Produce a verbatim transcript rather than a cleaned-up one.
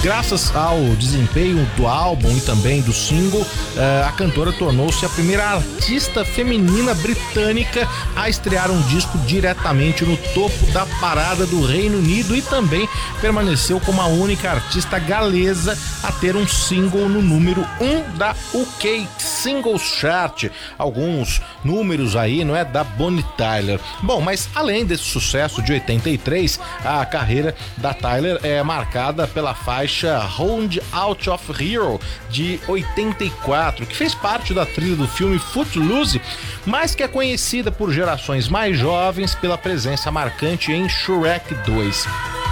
Graças ao desempenho do álbum e também do single, a cantora tornou-se a primeira artista feminina britânica a estrear um disco diretamente no topo da parada do Reino Unido e também permaneceu como a única artista galesa a ter um single no número um da U K Singles Chart. Alguns números aí, não é, da Bonnie Tyler. Bom, mas além desse sucesso de oitenta e três, a carreira da Tyler é marcada pela faixa Round Out of Hero de oitenta e quatro, que fez parte da trilha do filme Footloose, mas que é conhecida por gerações mais jovens pela presença marcante em Shrek dois.